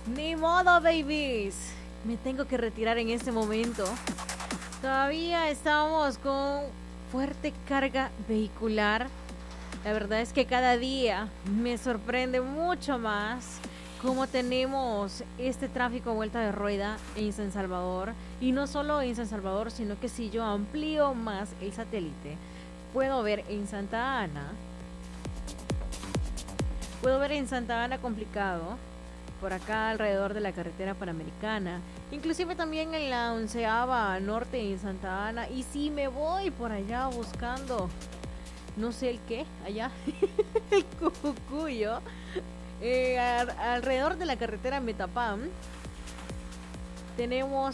Ni modo, babies. Me tengo que retirar en este momento. Todavía estamos con fuerte carga vehicular. La verdad es que cada día me sorprende mucho más cómo tenemos este tráfico a vuelta de rueda en San Salvador. Y no solo en San Salvador, sino que si yo amplío más el satélite, puedo ver en Santa Ana. Puedo ver en Santa Ana complicado, por acá alrededor de la carretera Panamericana, inclusive también en la 11ª Norte en Santa Ana. Y si me voy por allá buscando, no sé el qué, allá, el Cucuyo, alrededor de la carretera Metapam, tenemos,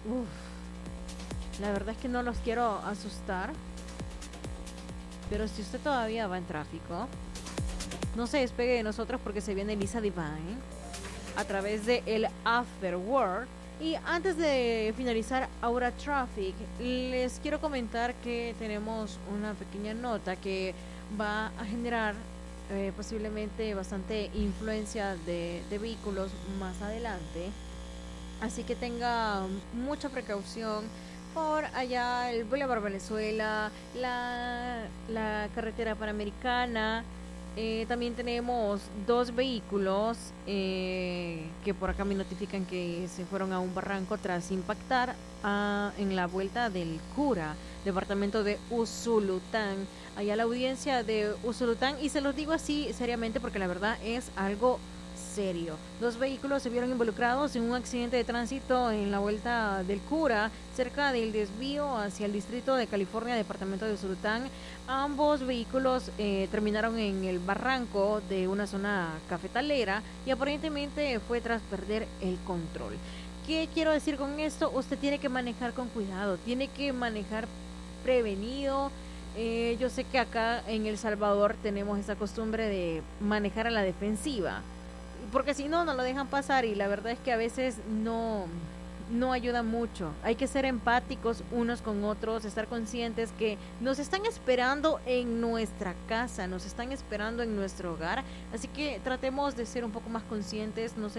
la verdad es que no los quiero asustar, pero si usted todavía va en tráfico, no se despegue de nosotros porque se viene Lisa Divine a través de el Afterworld. Y antes de finalizar Aura Traffic, les quiero comentar que tenemos una pequeña nota que va a generar posiblemente bastante influencia de vehículos más adelante. Así que tenga mucha precaución por allá, el Boulevard Venezuela, la carretera Panamericana. También tenemos dos vehículos que por acá me notifican que se fueron a un barranco tras impactar en la vuelta del Cura, departamento de Usulután. Allá la audiencia de Usulután, y se los digo así seriamente porque la verdad es algo serio. Dos vehículos se vieron involucrados en un accidente de tránsito en la vuelta del Cura, cerca del desvío hacia el distrito de California, departamento de Usulután. Ambos vehículos terminaron en el barranco de una zona cafetalera y aparentemente fue tras perder el control. ¿Qué quiero decir con esto? Usted tiene que manejar con cuidado, tiene que manejar prevenido. Yo sé que acá en El Salvador tenemos esa costumbre de manejar a la defensiva, porque si no, no lo dejan pasar, y la verdad es que a veces no ayuda mucho. Hay que ser empáticos unos con otros, estar conscientes que nos están esperando en nuestra casa, nos están esperando en nuestro hogar, así que tratemos de ser un poco más conscientes, no sé,